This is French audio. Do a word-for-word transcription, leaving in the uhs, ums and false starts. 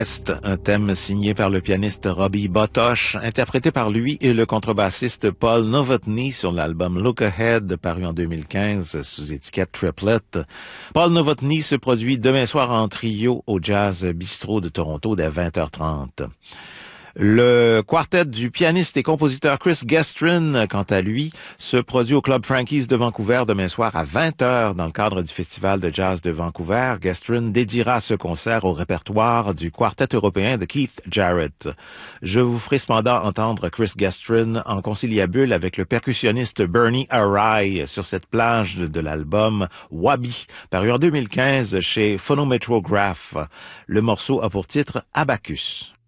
Est un thème signé par le pianiste Robbie Botosh, interprété par lui et le contrebassiste Paul Novotny sur l'album Look Ahead, paru en deux mille quinze sous étiquette Triplet. Paul Novotny se produit demain soir en trio au Jazz Bistro de Toronto dès vingt heures trente. Le quartet du pianiste et compositeur Chris Gestrin, quant à lui, se produit au Club Frankie's de Vancouver demain soir à vingt heures dans le cadre du Festival de Jazz de Vancouver. Gestrin dédiera ce concert au répertoire du quartet européen de Keith Jarrett. Je vous ferai cependant entendre Chris Gestrin en conciliabule avec le percussionniste Bernie Arai sur cette plage de l'album Wabi, paru en deux mille quinze chez Phonometrograph. Le morceau a pour titre Abacus.